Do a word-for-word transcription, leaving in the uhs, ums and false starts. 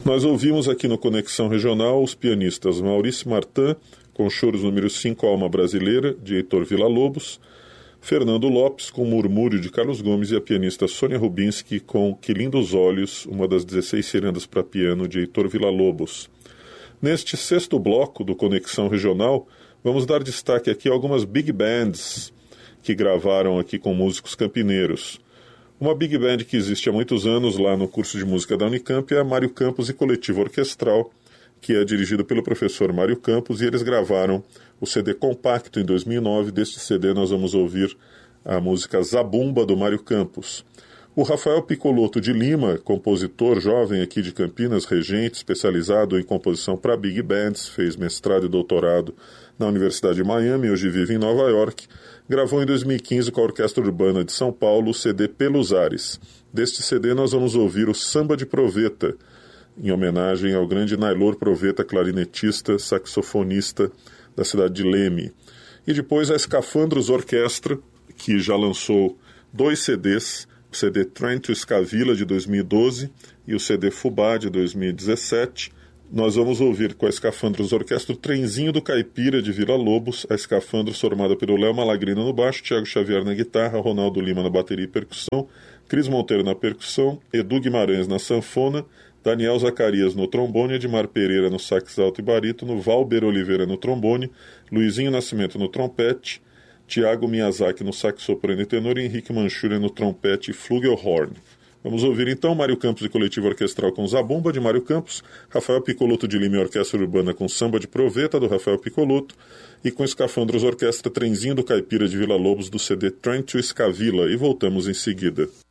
Nós ouvimos aqui no Conexão Regional os pianistas Maurício Martin, com choros número cinco, Alma Brasileira, de Heitor Villa-Lobos, Fernando Lopes, com Murmúrio, de Carlos Gomes, e a pianista Sônia Rubinski, com Que Lindos Olhos, uma das dezesseis cirandas para piano, de Heitor Villa-Lobos. Neste sexto bloco do Conexão Regional, vamos dar destaque aqui a algumas big bands que gravaram aqui com músicos campineiros. Uma big band que existe há muitos anos lá no curso de música da Unicamp é a Mário Campos e Coletivo Orquestral, que é dirigido pelo professor Mário Campos, e eles gravaram o C D compacto em dois mil e nove. Deste C D nós vamos ouvir a música Zabumba, do Mário Campos. O Rafael Piccolotto de Lima, compositor jovem aqui de Campinas, regente, especializado em composição para big bands, fez mestrado e doutorado na Universidade de Miami, hoje vive em Nova York, gravou em dois mil e quinze com a Orquestra Urbana de São Paulo o C D Pelos Ares. Deste C D nós vamos ouvir o Samba de Proveta, em homenagem ao grande Nailor Proveta, clarinetista, saxofonista da cidade de Leme. E depois a Escafandros Orquestra, que já lançou dois C Ds, o C D Train to Escavila, de dois mil e doze, e o C D Fubá, de dois mil e dezessete. Nós vamos ouvir com a Escafandros Orquestra o Trenzinho do Caipira, de Villa-Lobos, a Escafandros formada pelo Léo Malagrina no baixo, Thiago Xavier na guitarra, Ronaldo Lima na bateria e percussão, Cris Monteiro na percussão, Edu Guimarães na sanfona, Daniel Zacarias no trombone, Edmar Pereira no sax alto e barítono, Valber Oliveira no trombone, Luizinho Nascimento no trompete, Tiago Miyazaki no sax soprano e tenor, e Henrique Manchúria no trompete e flugelhorn. Vamos ouvir então Mário Campos e Coletivo Orquestral com Zabumba, de Mário Campos, Rafael Piccolotto de Lima e Orquestra Urbana com Samba de Proveta, do Rafael Piccolotto, e com Escafandros Orquestra Trenzinho do Caipira, de Villa-Lobos, do C D Train to Escavila, e voltamos em seguida.